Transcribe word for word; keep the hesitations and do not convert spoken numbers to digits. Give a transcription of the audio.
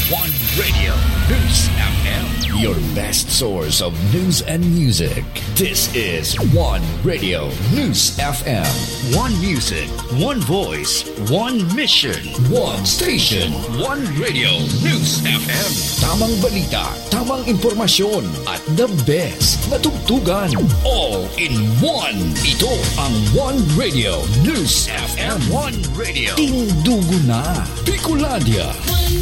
One Radio News F M. Your best source of news and music. This is One Radio News F M. One music, one voice, one mission, one station, one Radio News F M. Tamang balita, tamang impormasyon, at the best na tugtugan. All in one. Ito ang One Radio News F M. One Radio. Tindugo na. Bicolandia.